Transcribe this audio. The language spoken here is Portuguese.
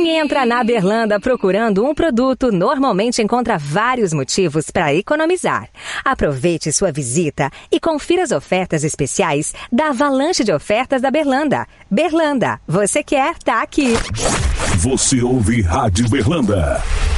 Quem entra na Berlanda procurando um produto normalmente encontra vários motivos para economizar. Aproveite sua visita e confira as ofertas especiais da avalanche de ofertas da Berlanda. Berlanda, você quer, tá aqui. Você ouve Rádio Berlanda.